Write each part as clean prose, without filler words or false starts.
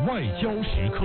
外交时刻。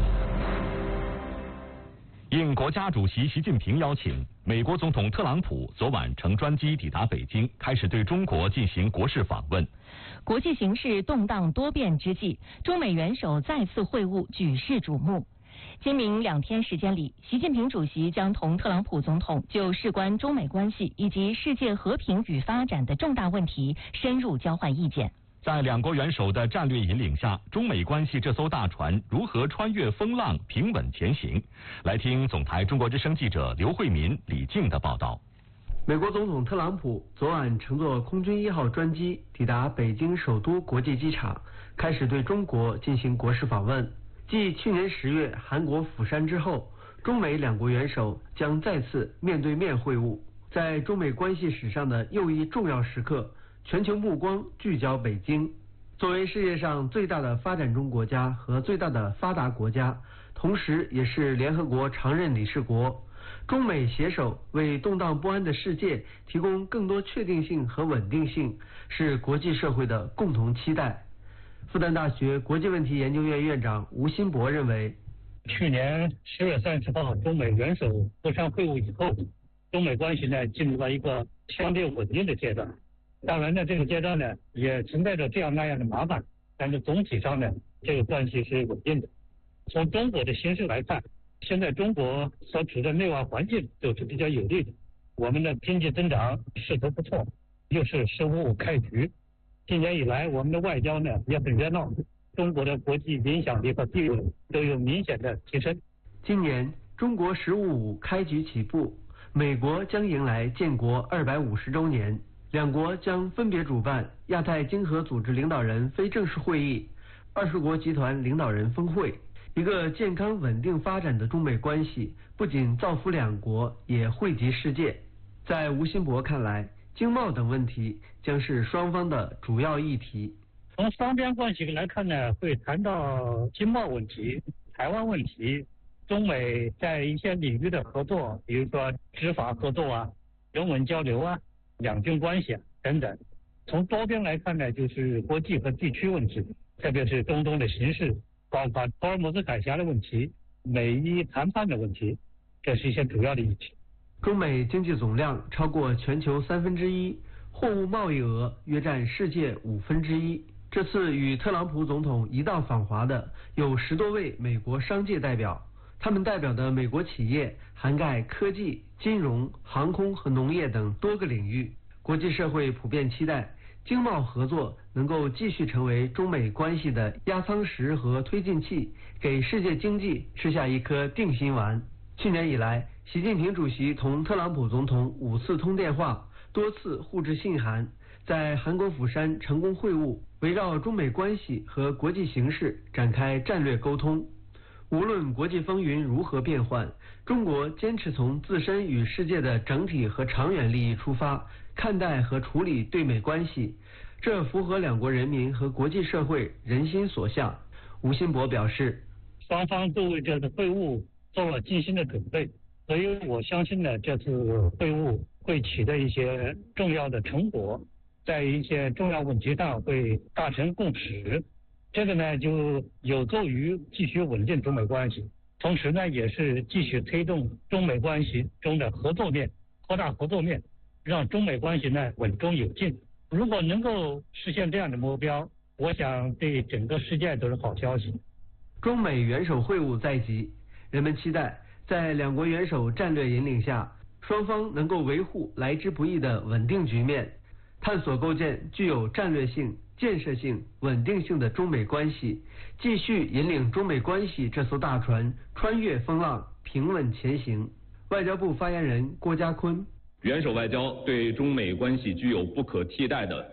应国家主席习近平邀请，美国总统特朗普昨晚乘专机抵达北京，开始对中国进行国事访问。 国际形势动荡多变之际，中美元首再次会晤，举世瞩目。今明2天时间里，习近平主席将同特朗普总统就事关中美关系以及世界和平与发展的重大问题深入交换意见。 在两国元首的战略引领下，中美关系这艘大船如何穿越风浪，平稳前行？来听总台中国之声记者刘慧民、李静的报道。 美国总统特朗普昨晚乘坐空军1号专机抵达北京首都国际机场，开始对中国进行国事访问。继去年10月韩国釜山之后，中美两国元首将再次面对面会晤。在中美关系史上的又一重要时刻，全球目光聚焦北京。作为世界上最大的发展中国家和最大的发达国家，同时也是联合国常任理事国，中美携手为动荡不安的世界提供更多确定性和稳定性，是国际社会的共同期待。复旦大学国际问题研究院院长吴新博认为， 去年10月30号中美元首釜山会晤以后，中美关系呢进入了一个相对稳定的阶段。当然呢，这个阶段呢也存在着这样那样的麻烦，但是总体上呢，这个关系是稳定的。从中国的形势来看，现在中国所处的内外环境都是比较有利的，我们的经济增长势头不错，又是15开局。今年以来，我们的外交呢也很热闹，中国的国际影响力和地位都有明显的提升。 今年中国15开局起步，美国将迎来建国250周年，两国将分别主办亚太经合组织领导人非正式会议、20国集团领导人峰会。一个健康稳定发展的中美关系，不仅造福两国，也惠及世界。在吴新博看来，经贸等问题将是双方的主要议题。 从双边关系来看呢，会谈到经贸问题、台湾问题，中美在一些领域的合作，比如说执法合作啊、人文交流啊、两军关系啊等等。从多边来看呢，就是国际和地区问题，特别是中东的形势，包括霍尔木兹海峡的问题、美伊谈判的问题，这是一些主要的议题。 中美经济总量超过全球1/3，货物贸易额约占世界1/5。这次与特朗普总统一道访华的有10多位美国商界代表，他们代表的美国企业涵盖科技、金融、航空和农业等多个领域。国际社会普遍期待经贸合作能够继续成为中美关系的压舱石和推进器，给世界经济吃下一颗定心丸。去年以来，习近平主席同特朗普总统5次通电话，多次互致信函，在韩国釜山成功会晤，围绕中美关系和国际形势展开战略沟通。无论国际风云如何变幻，中国坚持从自身与世界的整体和长远利益出发，看待和处理对美关系，这符合两国人民和国际社会人心所向。吴新博表示， 双方都为这次会晤做了精心的准备，所以我相信呢，这次会晤会取得一些重要的成果，在一些重要问题上会达成共识。这个呢就有助于继续稳定中美关系，同时呢也是继续推动中美关系中的合作面，扩大合作面，让中美关系呢稳中有进。如果能够实现这样的目标，我想对整个世界都是好消息。 中美元首会晤在即，人们期待在两国元首战略引领下，双方能够维护来之不易的稳定局面，探索构建具有战略性、建设性、稳定性的中美关系，继续引领中美关系这艘大船穿越风浪，平稳前行。外交部发言人郭家坤， 元首外交对中美关系具有不可替代的